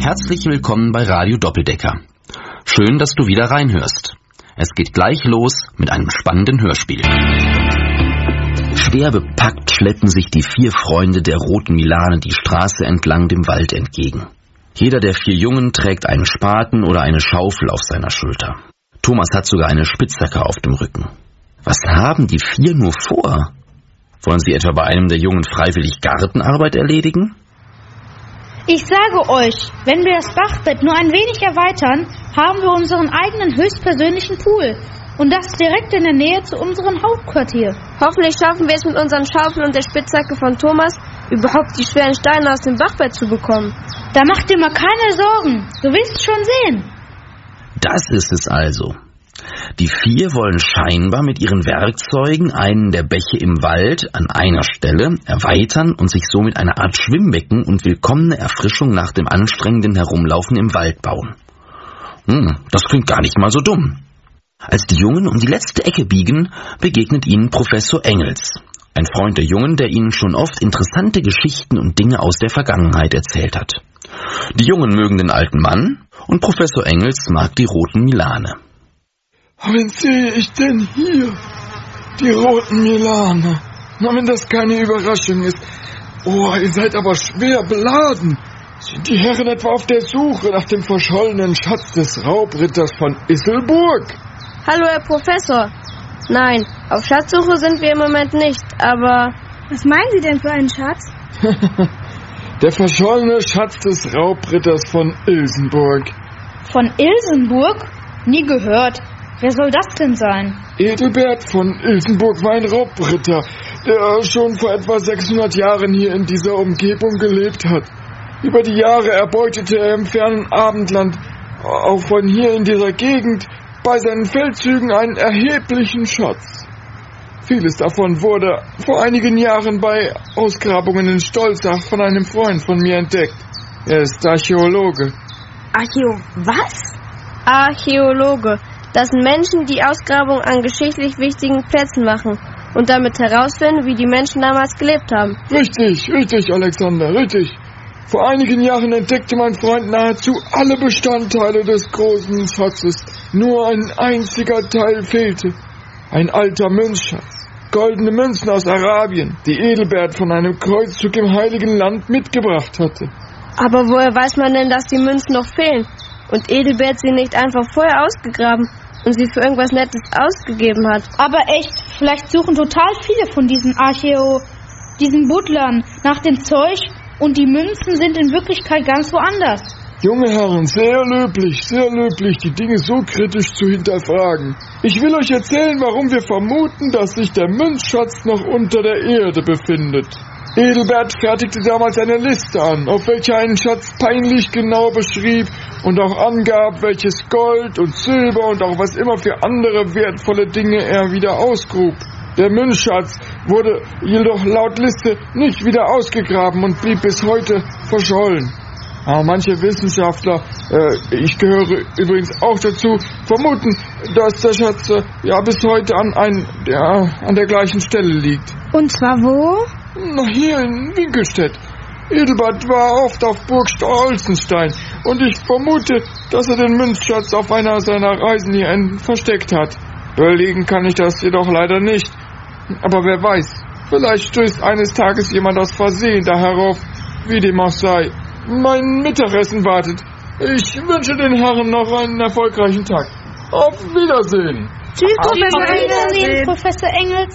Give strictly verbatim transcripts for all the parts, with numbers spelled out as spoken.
Herzlich willkommen bei Radio Doppeldecker. Schön, dass du wieder reinhörst. Es geht gleich los mit einem spannenden Hörspiel. Schwer bepackt schleppen sich die vier Freunde der roten Milane die Straße entlang dem Wald entgegen. Jeder der vier Jungen trägt einen Spaten oder eine Schaufel auf seiner Schulter. Thomas hat sogar eine Spitzhacke auf dem Rücken. Was haben die vier nur vor? Wollen sie etwa bei einem der Jungen freiwillig Gartenarbeit erledigen? Ich sage euch, wenn wir das Bachbett nur ein wenig erweitern, haben wir unseren eigenen höchstpersönlichen Pool. Und das direkt in der Nähe zu unserem Hauptquartier. Hoffentlich schaffen wir es mit unseren Schaufeln und der Spitzhacke von Thomas, überhaupt die schweren Steine aus dem Bachbett zu bekommen. Da macht dir mal keine Sorgen. Du wirst schon sehen. Das ist es also. Die vier wollen scheinbar mit ihren Werkzeugen einen der Bäche im Wald an einer Stelle erweitern und sich somit eine Art Schwimmbecken und willkommene Erfrischung nach dem anstrengenden Herumlaufen im Wald bauen. Hm, das klingt gar nicht mal so dumm. Als die Jungen um die letzte Ecke biegen, begegnet ihnen Professor Engels, ein Freund der Jungen, der ihnen schon oft interessante Geschichten und Dinge aus der Vergangenheit erzählt hat. Die Jungen mögen den alten Mann und Professor Engels mag die roten Milane. Wen sehe ich denn hier? Die roten Milane. Na, wenn das keine Überraschung ist. Oh, ihr seid aber schwer beladen. Sind die Herren etwa auf der Suche nach dem verschollenen Schatz des Raubritters von Isselburg? Hallo, Herr Professor. Nein, auf Schatzsuche sind wir im Moment nicht, aber... Was meinen Sie denn für einen Schatz? Der verschollene Schatz des Raubritters von Ilsenburg. Von Ilsenburg? Nie gehört. Wer soll das denn sein? Edelbert von Ilsenburg war ein Raubritter, der schon vor etwa sechshundert Jahren hier in dieser Umgebung gelebt hat. Über die Jahre erbeutete er im fernen Abendland, auch von hier in dieser Gegend, bei seinen Feldzügen einen erheblichen Schatz. Vieles davon wurde vor einigen Jahren bei Ausgrabungen in Stolzach von einem Freund von mir entdeckt. Er ist Archäologe. Archäo... was? Archäologe. Das sind Menschen, die Ausgrabungen an geschichtlich wichtigen Plätzen machen und damit herausfinden, wie die Menschen damals gelebt haben. Richtig, richtig, Alexander, richtig. Vor einigen Jahren entdeckte mein Freund nahezu alle Bestandteile des großen Schatzes. Nur ein einziger Teil fehlte. Ein alter Münzschatz. Goldene Münzen aus Arabien, die Edelbert von einem Kreuzzug im Heiligen Land mitgebracht hatte. Aber woher weiß man denn, dass die Münzen noch fehlen? Und Edelbert sie nicht einfach vorher ausgegraben und sie für irgendwas Nettes ausgegeben hat. Aber echt, vielleicht suchen total viele von diesen Archäo, diesen Butlern nach dem Zeug und die Münzen sind in Wirklichkeit ganz woanders. Junge Herren, sehr löblich, sehr löblich, die Dinge so kritisch zu hinterfragen. Ich will euch erzählen, warum wir vermuten, dass sich der Münzschatz noch unter der Erde befindet. Edelbert fertigte damals eine Liste an, auf welcher einen Schatz peinlich genau beschrieb und auch angab, welches Gold und Silber und auch was immer für andere wertvolle Dinge er wieder ausgrub. Der Münzschatz wurde jedoch laut Liste nicht wieder ausgegraben und blieb bis heute verschollen. Aber manche Wissenschaftler, äh, ich gehöre übrigens auch dazu, vermuten, dass der Schatz äh, ja bis heute an, ein, ja, an der gleichen Stelle liegt. Und zwar wo? Na, hier in Winkelstedt. Edelbert war oft auf Burg Olsenstein und ich vermute, dass er den Münzschatz auf einer seiner Reisen hierhin versteckt hat. Belegen kann ich das jedoch leider nicht. Aber wer weiß, vielleicht stößt eines Tages jemand aus Versehen da herauf, wie dem auch sei. Mein Mittagessen wartet. Ich wünsche den Herren noch einen erfolgreichen Tag. Auf Wiedersehen. Tschüss, Professor Engels. Professor Engels.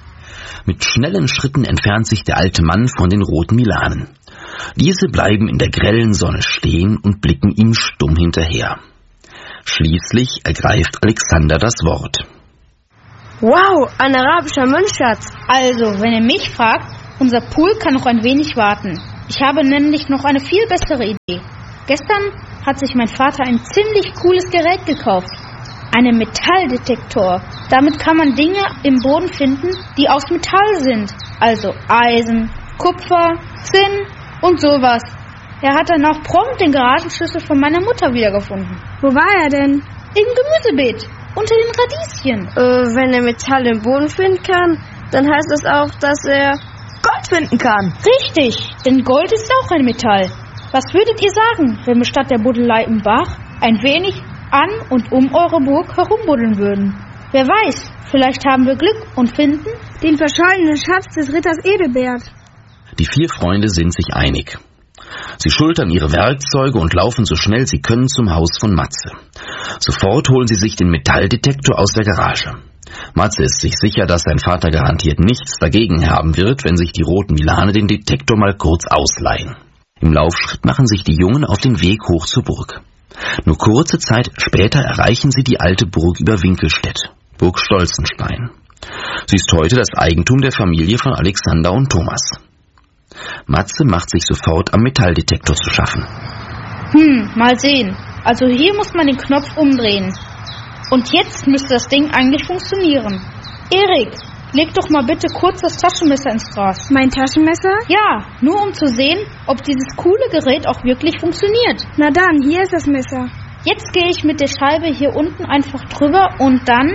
Mit schnellen Schritten entfernt sich der alte Mann von den roten Milanen. Diese bleiben in der grellen Sonne stehen und blicken ihm stumm hinterher. Schließlich ergreift Alexander das Wort. Wow, ein arabischer Münzschatz. Also, wenn ihr mich fragt, unser Pool kann noch ein wenig warten. Ich habe nämlich noch eine viel bessere Idee. Gestern hat sich mein Vater ein ziemlich cooles Gerät gekauft. Einen Metalldetektor. Damit kann man Dinge im Boden finden, die aus Metall sind. Also Eisen, Kupfer, Zinn und sowas. Er hat dann auch prompt den Garagenschlüssel von meiner Mutter wiedergefunden. Wo war er denn? Im Gemüsebeet, unter den Radieschen. Äh, wenn er Metall im Boden finden kann, dann heißt das auch, dass er Gold finden kann. Richtig, denn Gold ist auch ein Metall. Was würdet ihr sagen, wenn wir statt der Buddelei im Bach ein wenig an und um eure Burg herumbuddeln würden? Wer weiß, vielleicht haben wir Glück und finden den verschollenen Schatz des Ritters Edelbert. Die vier Freunde sind sich einig. Sie schultern ihre Werkzeuge und laufen so schnell sie können zum Haus von Matze. Sofort holen sie sich den Metalldetektor aus der Garage. Matze ist sich sicher, dass sein Vater garantiert nichts dagegen haben wird, wenn sich die roten Milane den Detektor mal kurz ausleihen. Im Laufschritt machen sich die Jungen auf den Weg hoch zur Burg. Nur kurze Zeit später erreichen sie die alte Burg über Winkelstedt, Burg Stolzenstein. Sie ist heute das Eigentum der Familie von Alexander und Thomas. Matze macht sich sofort am Metalldetektor zu schaffen. Hm, mal sehen. Also hier muss man den Knopf umdrehen. Und jetzt müsste das Ding eigentlich funktionieren. Erik, leg doch mal bitte kurz das Taschenmesser ins Gras. Mein Taschenmesser? Ja, nur um zu sehen, ob dieses coole Gerät auch wirklich funktioniert. Na dann, hier ist das Messer. Jetzt gehe ich mit der Scheibe hier unten einfach drüber und dann...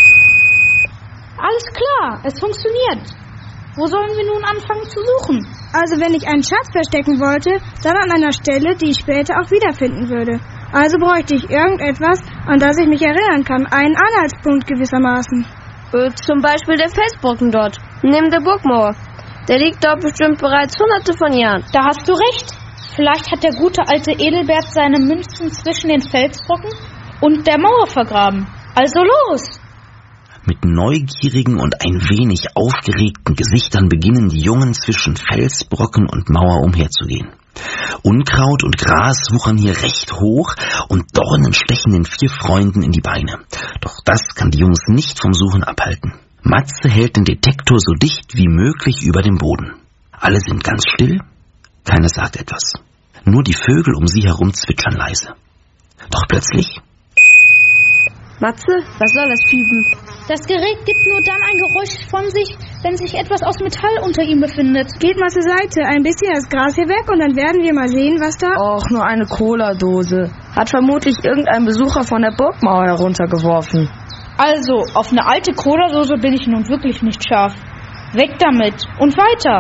Alles klar, es funktioniert. Wo sollen wir nun anfangen zu suchen? Also wenn ich einen Schatz verstecken wollte, dann an einer Stelle, die ich später auch wiederfinden würde. Also bräuchte ich irgendetwas, an das ich mich erinnern kann. Einen Anhaltspunkt gewissermaßen. Äh, zum Beispiel der Felsbrocken dort, neben der Burgmauer. Der liegt dort bestimmt bereits hunderte von Jahren. Da hast du recht. Vielleicht hat der gute alte Edelbert seine Münzen zwischen den Felsbrocken und der Mauer vergraben. Also los! Mit neugierigen und ein wenig aufgeregten Gesichtern beginnen die Jungen zwischen Felsbrocken und Mauer umherzugehen. Unkraut und Gras wuchern hier recht hoch und Dornen stechen den vier Freunden in die Beine. Doch das kann die Jungs nicht vom Suchen abhalten. Matze hält den Detektor so dicht wie möglich über dem Boden. Alle sind ganz still, keiner sagt etwas. Nur die Vögel um sie herum zwitschern leise. Doch plötzlich... Matze, was soll das Piepen? Das Gerät gibt nur dann ein Geräusch von sich, wenn sich etwas aus Metall unter ihm befindet. Geht mal zur Seite, ein bisschen das Gras hier weg und dann werden wir mal sehen, was da... Och, nur eine Cola-Dose. Hat vermutlich irgendein Besucher von der Burgmauer heruntergeworfen. Also, auf eine alte Cola-Dose bin ich nun wirklich nicht scharf. Weg damit und weiter.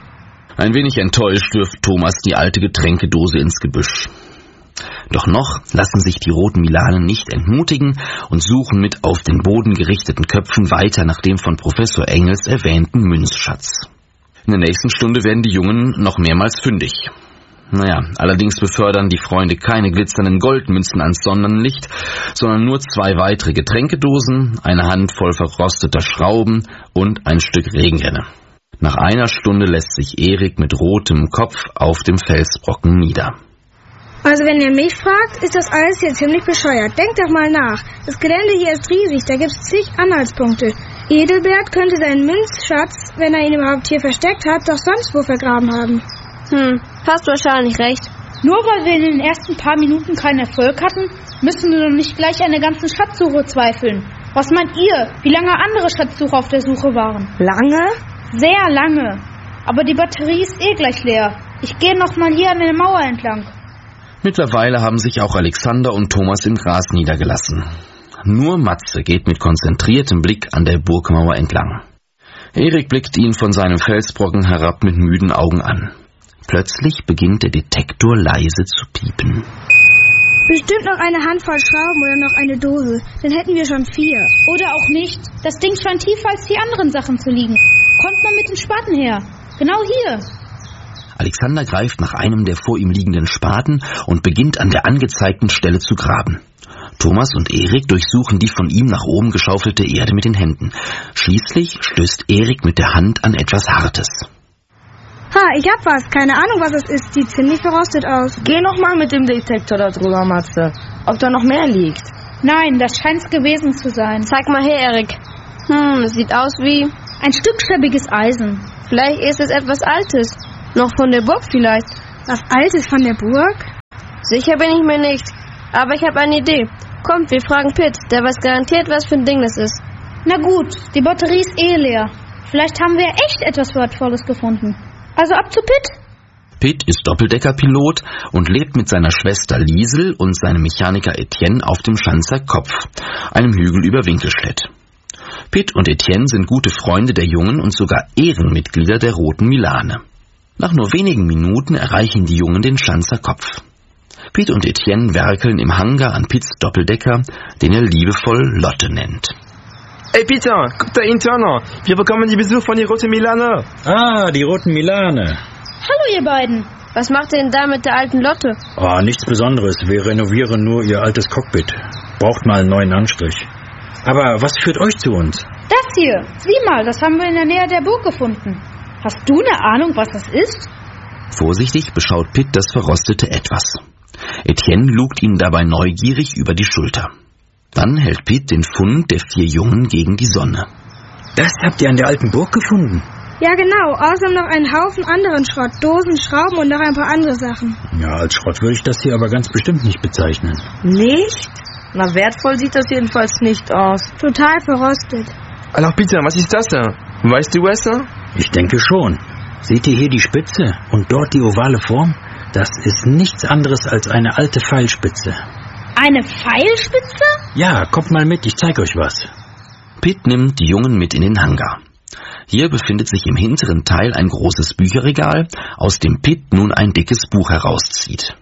Ein wenig enttäuscht wirft Thomas die alte Getränkedose ins Gebüsch. Doch noch lassen sich die roten Milanen nicht entmutigen und suchen mit auf den Boden gerichteten Köpfen weiter nach dem von Professor Engels erwähnten Münzschatz. In der nächsten Stunde werden die Jungen noch mehrmals fündig. Naja, allerdings befördern die Freunde keine glitzernden Goldmünzen ans Sonnenlicht, sondern nur zwei weitere Getränkedosen, eine Handvoll verrosteter Schrauben und ein Stück Regenrinne. Nach einer Stunde lässt sich Erik mit rotem Kopf auf dem Felsbrocken nieder. Also wenn ihr mich fragt, ist das alles hier ziemlich bescheuert. Denkt doch mal nach. Das Gelände hier ist riesig, da gibt's zig Anhaltspunkte. Edelbert könnte seinen Münzschatz, wenn er ihn überhaupt hier versteckt hat, doch sonst wo vergraben haben. Hm, hast wahrscheinlich recht. Nur weil wir in den ersten paar Minuten keinen Erfolg hatten, müssen wir doch nicht gleich an der ganzen Schatzsuche zweifeln. Was meint ihr, wie lange andere Schatzsucher auf der Suche waren? Lange? Sehr lange. Aber die Batterie ist eh gleich leer. Ich gehe noch mal hier an der Mauer entlang. Mittlerweile haben sich auch Alexander und Thomas im Gras niedergelassen. Nur Matze geht mit konzentriertem Blick an der Burgmauer entlang. Erik blickt ihn von seinem Felsbrocken herab mit müden Augen an. Plötzlich beginnt der Detektor leise zu piepen. Bestimmt noch eine Handvoll Schrauben oder noch eine Dose. Dann hätten wir schon vier. Oder auch nicht. Das Ding scheint tiefer als die anderen Sachen zu liegen. Kommt mal mit den Spaten her. Genau hier. Alexander greift nach einem der vor ihm liegenden Spaten und beginnt an der angezeigten Stelle zu graben. Thomas und Erik durchsuchen die von ihm nach oben geschaufelte Erde mit den Händen. Schließlich stößt Erik mit der Hand an etwas Hartes. Ha, ich hab was. Keine Ahnung, was es ist. Sieht ziemlich verrostet aus. Geh noch mal mit dem Detektor da drüber, Matze. Ob da noch mehr liegt. Nein, das scheint's gewesen zu sein. Zeig mal her, Erik. Hm, es sieht aus wie... Ein Stück schäbiges Eisen. Vielleicht ist es etwas Altes. Noch von der Burg vielleicht. Was Altes von der Burg? Sicher bin ich mir nicht. Aber ich habe eine Idee. Kommt, wir fragen Pitt. Der weiß garantiert, was für ein Ding das ist. Na gut, die Batterie ist eh leer. Vielleicht haben wir echt etwas Wertvolles gefunden. Also ab zu Pitt. Pitt ist Doppeldeckerpilot und lebt mit seiner Schwester Liesel und seinem Mechaniker Etienne auf dem Schanzer Kopf, einem Hügel über Winkelstedt. Pitt und Etienne sind gute Freunde der Jungen und sogar Ehrenmitglieder der Roten Milane. Nach nur wenigen Minuten erreichen die Jungen den Schanzer Kopf. Pete und Etienne werkeln im Hangar an Piets Doppeldecker, den er liebevoll Lotte nennt. Hey Peter, guck da interner. Wir bekommen die Besuch von den Roten Milane. Ah, die Roten Milane. Hallo ihr beiden. Was macht ihr denn da mit der alten Lotte? Ah, nichts Besonderes. Wir renovieren nur ihr altes Cockpit. Braucht mal einen neuen Anstrich. Aber was führt euch zu uns? Das hier. Sieh mal, das haben wir in der Nähe der Burg gefunden. Hast du eine Ahnung, was das ist? Vorsichtig beschaut Pitt das verrostete Etwas. Etienne lugt ihm dabei neugierig über die Schulter. Dann hält Pitt den Fund der vier Jungen gegen die Sonne. Das habt ihr an der alten Burg gefunden? Ja, genau. Außerdem noch einen Haufen anderen Schrott. Dosen, Schrauben und noch ein paar andere Sachen. Ja, als Schrott würde ich das hier aber ganz bestimmt nicht bezeichnen. Nicht? Na, wertvoll sieht das jedenfalls nicht aus. Total verrostet. Alors Peter, was ist das da? Weißt du es? Ich denke schon. Seht ihr hier die Spitze und dort die ovale Form? Das ist nichts anderes als eine alte Pfeilspitze. Eine Pfeilspitze? Ja, kommt mal mit, ich zeig euch was. Pitt nimmt die Jungen mit in den Hangar. Hier befindet sich im hinteren Teil ein großes Bücherregal, aus dem Pitt nun ein dickes Buch herauszieht.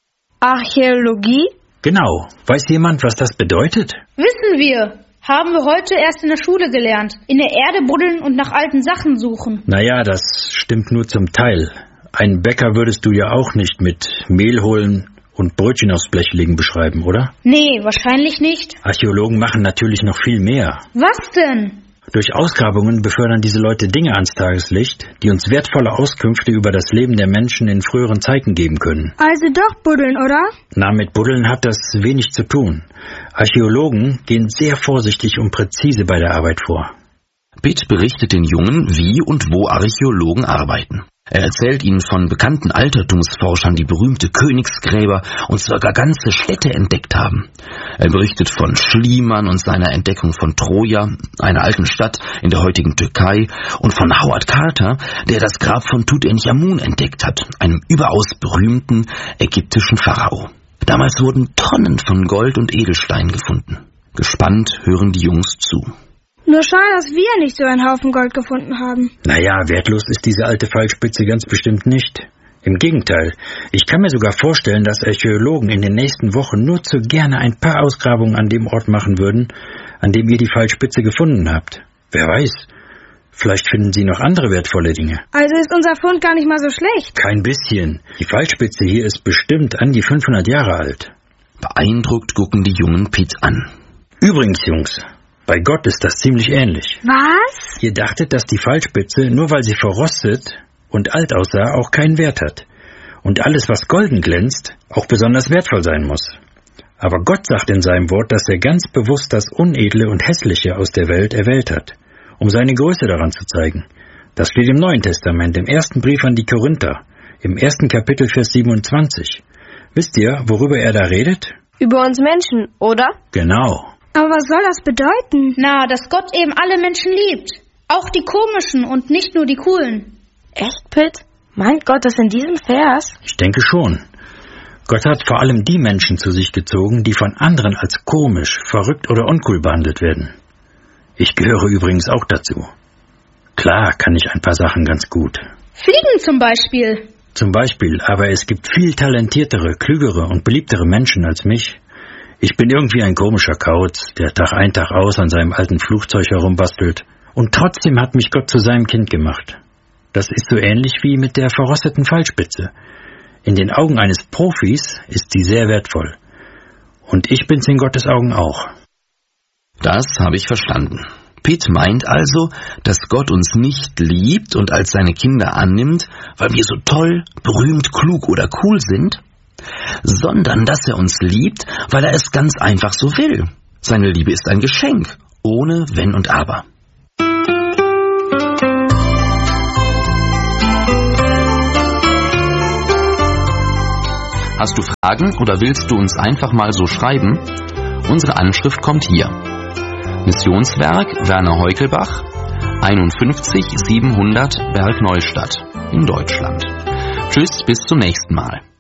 Archäologie? Genau. Weiß jemand, was das bedeutet? Wissen wir. Haben wir heute erst in der Schule gelernt. In der Erde buddeln und nach alten Sachen suchen. Naja, das stimmt nur zum Teil. Einen Bäcker würdest du ja auch nicht mit Mehl holen und Brötchen aufs Blech legen beschreiben, oder? Nee, wahrscheinlich nicht. Archäologen machen natürlich noch viel mehr. Was denn? Durch Ausgrabungen befördern diese Leute Dinge ans Tageslicht, die uns wertvolle Auskünfte über das Leben der Menschen in früheren Zeiten geben können. Also doch buddeln, oder? Na, mit Buddeln hat das wenig zu tun. Archäologen gehen sehr vorsichtig und präzise bei der Arbeit vor. Pitt berichtet den Jungen, wie und wo Archäologen arbeiten. Er erzählt ihnen von bekannten Altertumsforschern, die berühmte Königsgräber und sogar ganze Städte entdeckt haben. Er berichtet von Schliemann und seiner Entdeckung von Troja, einer alten Stadt in der heutigen Türkei, und von Howard Carter, der das Grab von Tutanchamun entdeckt hat, einem überaus berühmten ägyptischen Pharao. Damals wurden Tonnen von Gold und Edelsteinen gefunden. Gespannt hören die Jungs zu. Nur schade, dass wir nicht so einen Haufen Gold gefunden haben. Naja, wertlos ist diese alte Pfeilspitze ganz bestimmt nicht. Im Gegenteil, ich kann mir sogar vorstellen, dass Archäologen in den nächsten Wochen nur zu gerne ein paar Ausgrabungen an dem Ort machen würden, an dem ihr die Pfeilspitze gefunden habt. Wer weiß, vielleicht finden sie noch andere wertvolle Dinge. Also ist unser Fund gar nicht mal so schlecht. Kein bisschen. Die Pfeilspitze hier ist bestimmt an die fünfhundert Jahre alt. Beeindruckt gucken die Jungen Pitt an. Übrigens, Jungs, bei Gott ist das ziemlich ähnlich. Was? Ihr dachtet, dass die Pfeilspitze, nur weil sie verrostet und alt aussah, auch keinen Wert hat. Und alles, was golden glänzt, auch besonders wertvoll sein muss. Aber Gott sagt in seinem Wort, dass er ganz bewusst das Unedle und Hässliche aus der Welt erwählt hat, um seine Größe daran zu zeigen. Das steht im Neuen Testament, im ersten Brief an die Korinther, im ersten Kapitel, Vers siebenundzwanzig. Wisst ihr, worüber er da redet? Über uns Menschen, oder? Genau. Aber was soll das bedeuten? Na, dass Gott eben alle Menschen liebt. Auch die komischen und nicht nur die coolen. Echt, Pitt? Meint Gott das in diesem Vers? Ich denke schon. Gott hat vor allem die Menschen zu sich gezogen, die von anderen als komisch, verrückt oder uncool behandelt werden. Ich gehöre übrigens auch dazu. Klar kann ich ein paar Sachen ganz gut. Fliegen zum Beispiel. Zum Beispiel, aber es gibt viel talentiertere, klügere und beliebtere Menschen als mich. Ich bin irgendwie ein komischer Kauz, der Tag ein, Tag aus an seinem alten Flugzeug herumbastelt. Und trotzdem hat mich Gott zu seinem Kind gemacht. Das ist so ähnlich wie mit der verrosteten Pfeilspitze. In den Augen eines Profis ist sie sehr wertvoll. Und ich bin's in Gottes Augen auch. Das habe ich verstanden. Pitt meint also, dass Gott uns nicht liebt und als seine Kinder annimmt, weil wir so toll, berühmt, klug oder cool sind, sondern dass er uns liebt, weil er es ganz einfach so will. Seine Liebe ist ein Geschenk, ohne Wenn und Aber. Hast du Fragen oder willst du uns einfach mal so schreiben? Unsere Anschrift kommt hier. Missionswerk Werner Heukelbach, einundfünfzig siebenhundert Bergneustadt in Deutschland. Tschüss, bis zum nächsten Mal.